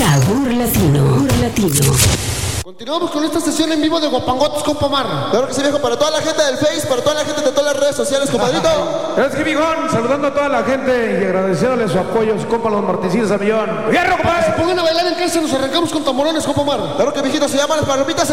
Sabor latino. Continuamos con esta sesión en vivo de Guapangotes, compa Mar. Claro que sí, viejo, para toda la gente del Face, para toda la gente de todas las redes sociales, compadrito. Es que Vigón, saludando a toda la gente y agradeciéndole su apoyo, su compa los Martesines a millón. ¡Hierro, Para que se compadre! pongan a bailar en casa, nos arrancamos con tamborones, compa Mar. Claro que, viejito, se llaman las palomitas